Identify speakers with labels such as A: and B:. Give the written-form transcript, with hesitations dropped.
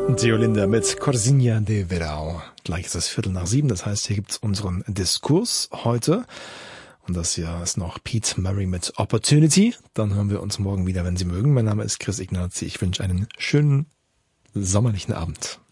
A: Diolinda mit Corsinha de Verão. Gleich ist es 6:15, das heißt, hier gibt's unseren Diskurs heute. Und das hier ist noch Pete Murray mit Opportunity. Dann hören wir uns morgen wieder, wenn Sie mögen. Mein Name ist Chris Ignazi. Ich wünsche einen schönen sommerlichen Abend.